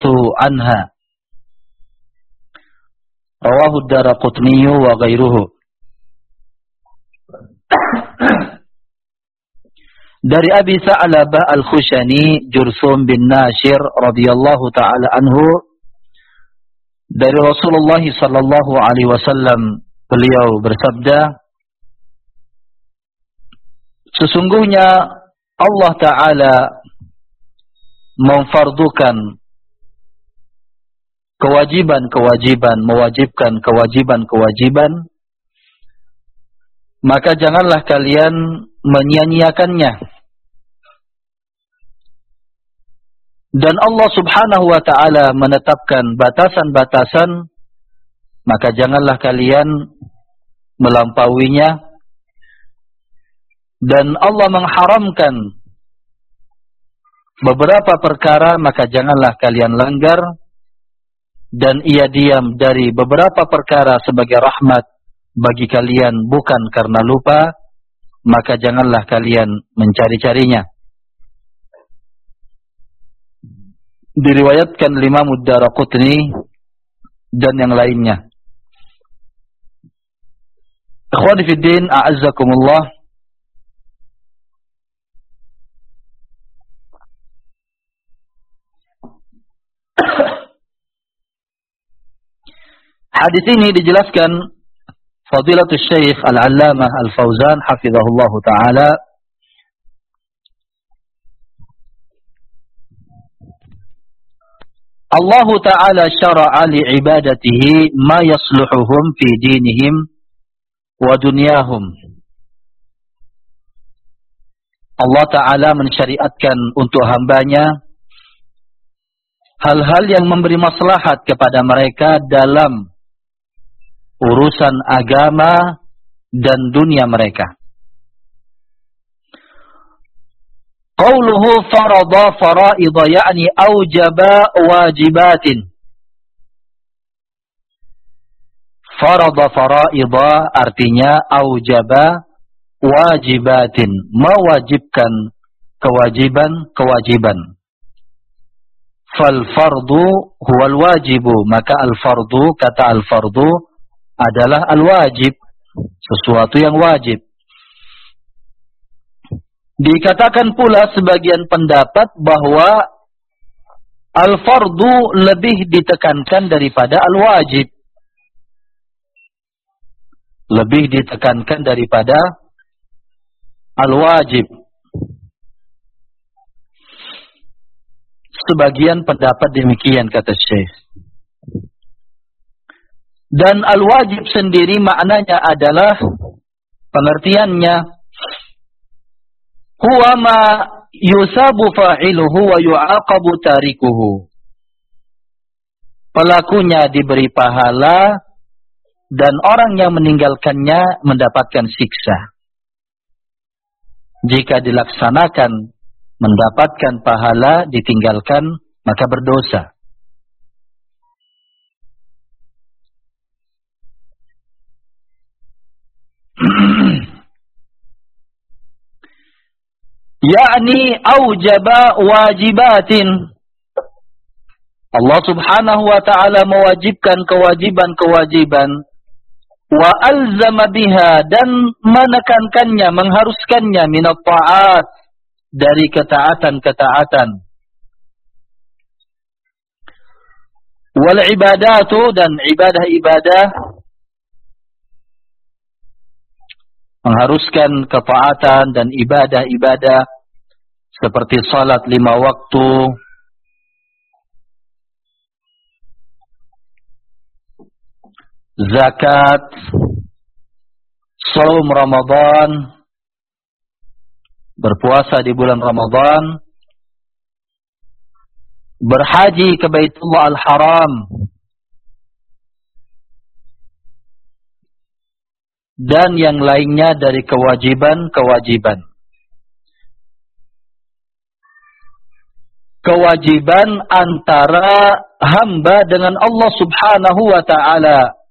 عنها. رواه الدارقطني وغيره. Dari Abi Sa'labah Al-Khushani Jursum bin Nashir radhiyallahu taala anhu, dari Rasulullah sallallahu alaihi wasallam, beliau bersabda, sesungguhnya Allah taala memfardukan kewajiban-kewajiban, mewajibkan kewajiban-kewajiban, maka janganlah kalian menyia-nyiakannya. Dan Allah subhanahu wa ta'ala menetapkan batasan-batasan, maka janganlah kalian melampauinya. Dan Allah mengharamkan beberapa perkara, maka janganlah kalian langgar. Dan ia diam dari beberapa perkara sebagai rahmat bagi kalian, bukan karena lupa, maka janganlah kalian mencari-carinya. Diriwayatkan Imam Ad-Daraqutni dan yang lainnya. Ikhwani fi din, a'azzakumullah. Hadis ini dijelaskan Fadilatul Syekh Al-Allamah Al-Fauzan hafizahullahu taala Allah Ta'ala syara'a li'ibadatihi ma yasluhuhum fi dinihim wa dunyahum. Allah Ta'ala mensyariatkan untuk hambanya hal-hal yang memberi maslahat kepada mereka dalam urusan agama dan dunia mereka. Qauluhu farada faraida, yakni aujaba wajibatin. Farada faraida artinya aujaba wajibatin, mewajibkan kewajiban-kewajiban. Fal fardu huwal wajibu, maka al fardu, kata al fardu adalah al wajib, sesuatu yang wajib. Dikatakan pula sebagian pendapat bahwa al-fardu lebih ditekankan daripada al-wajib. Lebih ditekankan daripada al-wajib. Sebagian pendapat demikian, kata Syekh. Dan al-wajib sendiri maknanya adalah, pengertiannya, huwa ma yusabu fa'iluhu wa yu'aqabu tarikuhu. Pelakunya diberi pahala dan orang yang meninggalkannya mendapatkan siksa. Jika dilaksanakan mendapatkan pahala, ditinggalkan maka berdosa. yakni aujaba wajibatin. Allah subhanahu wa ta'ala mewajibkan kewajiban-kewajiban. Wa alzama biha, dan menekankannya, mengharuskannya, minat ta'at, dari ketaatan-ketaatan. Wal ibadatu, dan ibadah-ibadah, mengharuskan ketaatan dan ibadah-ibadah seperti salat 5 waktu, zakat, shaum Ramadan, berpuasa di bulan Ramadan, berhaji ke Baitullah Al-Haram, dan yang lainnya dari kewajiban-kewajiban. Kewajiban antara hamba dengan Allah subhanahu wa ta'ala.